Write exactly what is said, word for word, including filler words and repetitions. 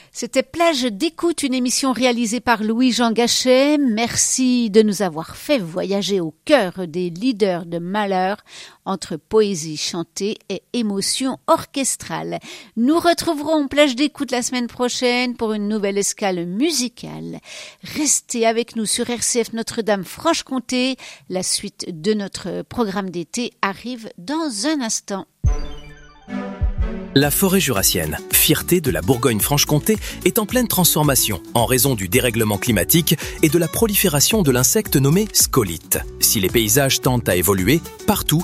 C'était Plage d'écoute, une émission réalisée par Louis-Jean Gachet. Merci de nous avoir fait voyager au cœur des leaders de Mahler entre poésie chantée et émotion orchestrale. Nous retrouverons Plage d'écoute la semaine prochaine pour une nouvelle escale musicale. Restez avec nous sur R C F Notre-Dame-Franche-Comté. La suite de notre programme d'été arrive dans un instant. La forêt jurassienne, fierté de la Bourgogne-Franche-Comté, est en pleine transformation en raison du dérèglement climatique et de la prolifération de l'insecte nommé scolyte. Si les paysages tendent à évoluer, partout,